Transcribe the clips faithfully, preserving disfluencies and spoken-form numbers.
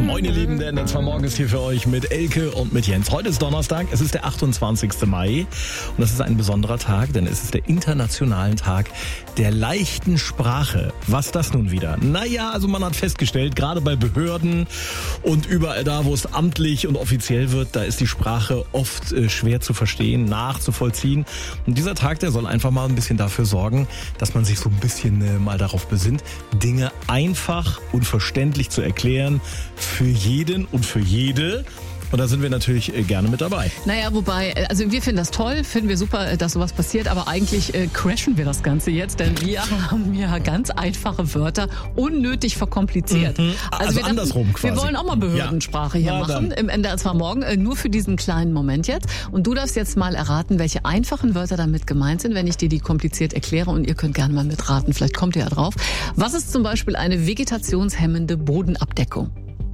Moin ihr Lieben, der N zwei Morgen ist hier für euch mit Elke und mit Jens. Heute ist Donnerstag, es ist der achtundzwanzigste Mai und das ist ein besonderer Tag, denn es ist der internationale Tag der leichten Sprache. Was das nun wieder? Naja, also man hat festgestellt, gerade bei Behörden und überall da, wo es amtlich und offiziell wird, da ist die Sprache oft äh, schwer zu verstehen, nachzuvollziehen. Und dieser Tag, der soll einfach mal ein bisschen dafür sorgen, dass man sich so ein bisschen äh, mal darauf besinnt, Dinge einfach und verständlich zu erklären für jeden und für jede. Und da sind wir natürlich gerne mit dabei. Naja, wobei, also wir finden das toll, finden wir super, dass sowas passiert, aber eigentlich äh, crashen wir das Ganze jetzt, denn wir haben ja ganz einfache Wörter unnötig verkompliziert. Mhm. Also, also wir andersrum dachten, quasi. Wir wollen auch mal Behördensprache ja. hier Na, machen, dann. im N D R zwei Morgen, äh, nur für diesen kleinen Moment jetzt. Und du darfst jetzt mal erraten, welche einfachen Wörter damit gemeint sind, wenn ich dir die kompliziert erkläre, und ihr könnt gerne mal mitraten, vielleicht kommt ihr ja drauf. Was ist zum Beispiel eine vegetationshemmende Bodenabdeckung?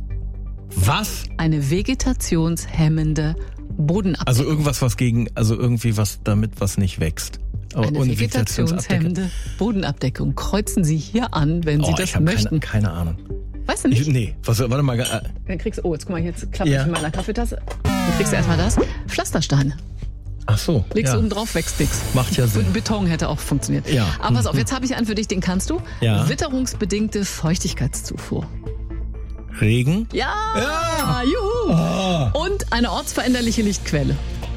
Was? Eine vegetationshemmende Bodenabdeckung. Also irgendwas, was gegen, also irgendwie was damit, was nicht wächst. Aber eine ohne vegetationshemmende Bodenabdeckung. Kreuzen Sie hier an, wenn Sie oh, das ich hab möchten. Keine, keine Ahnung. Weißt du nicht? Ich, nee, was, warte mal. Äh, Dann kriegst du, oh, jetzt guck mal, jetzt klappt Ja. ich in meiner Kaffeetasse. Dann kriegst du erstmal das. Pflastersteine. ach so. Legst ja. oben drauf, wächst nix. Macht ja Sinn. Beton hätte auch funktioniert. Ja. Aber pass auf, jetzt habe ich einen für dich, den kannst du. Ja. Witterungsbedingte Feuchtigkeitszufuhr. Regen? Ja, Ja. juhu. Ah. Und eine ortsveränderliche Lichtquelle.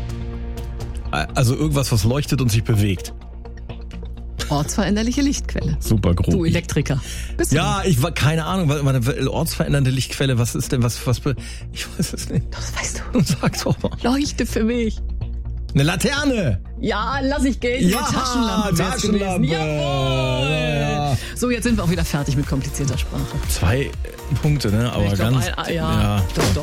Also irgendwas, was leuchtet und sich bewegt. Ortsveränderliche Lichtquelle. Super grob. Du Elektriker. Bist du? Ja, ich war keine Ahnung, was- meine ortsverändernde Lichtquelle, was ist denn, was, was, be- ich weiß es nicht. Das weißt du. Sag's doch mal. Leuchte für mich. Eine Laterne! Ja, lass ich gelten. Ja, Eine Taschenlampe. wär's Taschenlampe. gewesen. Jawohl. Ja, ja. So, jetzt sind wir auch wieder fertig mit komplizierter Sprache. Zwei Punkte, ne? Aber Ich glaub, ganz. ein- ja, doch, doch.